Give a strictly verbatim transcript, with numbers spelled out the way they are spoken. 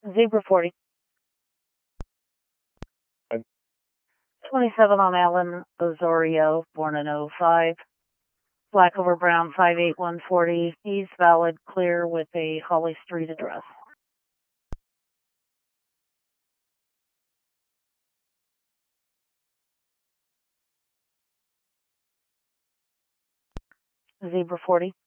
Zebra forty. I'm twenty-seven on Allen Osorio, born in oh five. Black over brown, five eight one forty. He's valid, clear with a Holly Street address. Zebra forty.